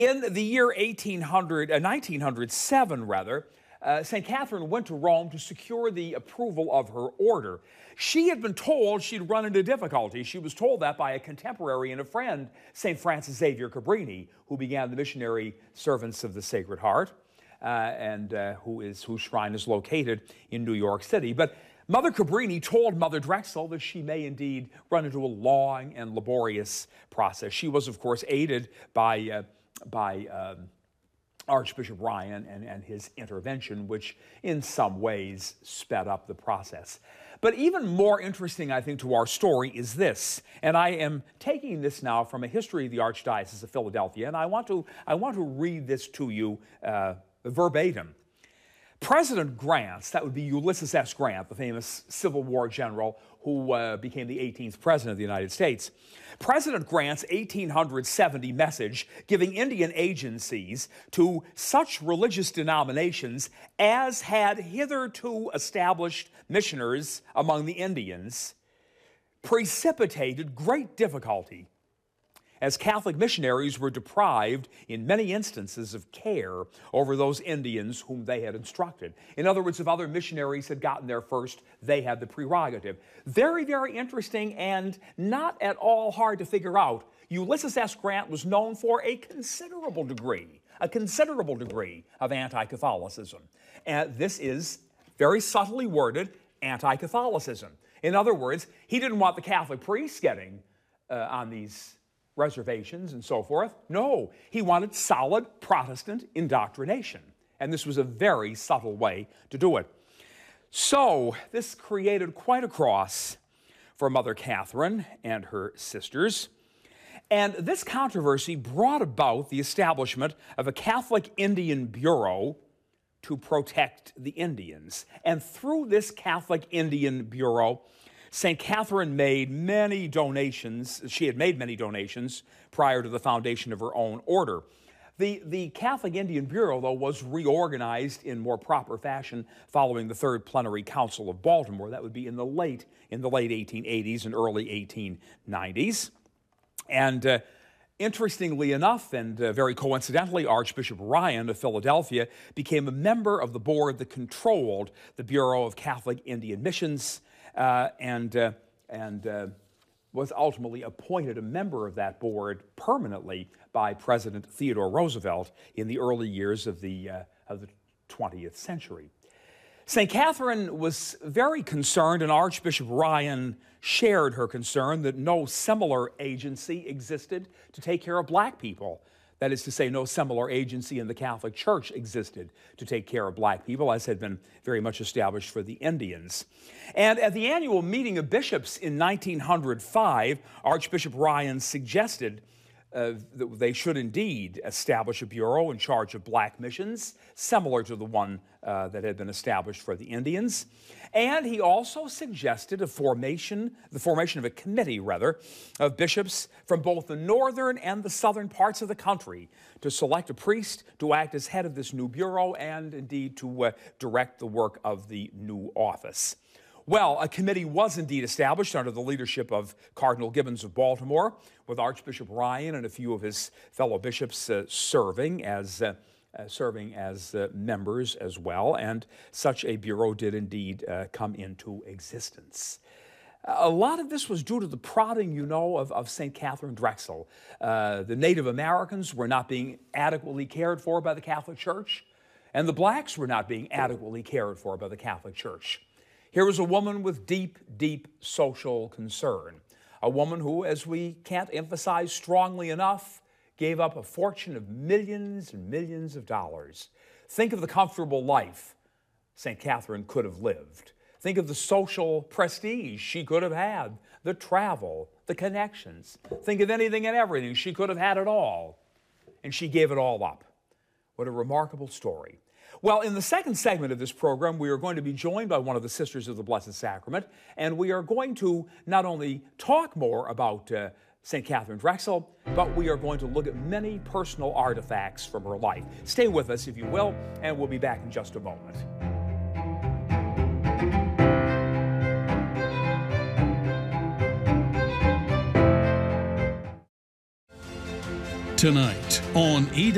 In the year 1907, St. Catherine went to Rome to secure the approval of her order. She had been told she'd run into difficulty. She was told that by a contemporary and a friend, St. Francis Xavier Cabrini, who began the missionary Servants of the Sacred Heart, whose shrine is located in New York City. But Mother Cabrini told Mother Drexel that she may indeed run into a long and laborious process. She was, of course, aided by Archbishop Ryan and his intervention, which in some ways sped up the process. But even more interesting, I think, to our story is this, and I am taking this now from a history of the Archdiocese of Philadelphia, and I want to read this to you verbatim. President Grant, that would be Ulysses S. Grant, the famous Civil War general who became the 18th President of the United States. President Grant's 1870 message giving Indian agencies to such religious denominations as had hitherto established missioners among the Indians precipitated great difficulty, as Catholic missionaries were deprived in many instances of care over those Indians whom they had instructed. In other words, if other missionaries had gotten there first, they had the prerogative. Very, very interesting and not at all hard to figure out. Ulysses S. Grant was known for a considerable degree of anti-Catholicism. And this is very subtly worded anti-Catholicism. In other words, he didn't want the Catholic priests getting on these reservations and so forth. No, he wanted solid Protestant indoctrination. And this was a very subtle way to do it. So this created quite a cross for Mother Catherine and her sisters. And this controversy brought about the establishment of a Catholic Indian Bureau to protect the Indians. And through this Catholic Indian Bureau, St. Catherine made many donations. She had made many donations prior to the foundation of her own order. The Catholic Indian Bureau, though, was reorganized in more proper fashion following the Third Plenary Council of Baltimore. That would be in the late 1880s and early 1890s. And interestingly enough, and very coincidentally, Archbishop Ryan of Philadelphia became a member of the board that controlled the Bureau of Catholic Indian Missions, and was ultimately appointed a member of that board permanently by President Theodore Roosevelt in the early years of the 20th century. St. Catherine was very concerned, and Archbishop Ryan shared her concern, that no similar agency existed to take care of black people. That is to say, no similar agency in the Catholic Church existed to take care of black people, as had been very much established for the Indians. And at the annual meeting of bishops in 1905, Archbishop Ryan suggested that they should indeed establish a bureau in charge of black missions, similar to the one that had been established for the Indians. And he also suggested the formation of a committee, of bishops from both the northern and the southern parts of the country to select a priest to act as head of this new bureau and indeed to direct the work of the new office. Well, a committee was indeed established under the leadership of Cardinal Gibbons of Baltimore, with Archbishop Ryan and a few of his fellow bishops serving as members as well, and such a bureau did indeed come into existence. A lot of this was due to the prodding, of St. Catherine Drexel. The Native Americans were not being adequately cared for by the Catholic Church, and the blacks were not being adequately cared for by the Catholic Church. Here was a woman with deep, deep social concern, a woman who, as we can't emphasize strongly enough, gave up a fortune of millions and millions of dollars. Think of the comfortable life St. Catherine could have lived. Think of the social prestige she could have had, the travel, the connections. Think of anything and everything. She could have had it all, and she gave it all up. What a remarkable story. Well, in the second segment of this program, we are going to be joined by one of the Sisters of the Blessed Sacrament, and we are going to not only talk more about St. Catherine Drexel, but we are going to look at many personal artifacts from her life. Stay with us, if you will, and we'll be back in just a moment. Tonight on EW.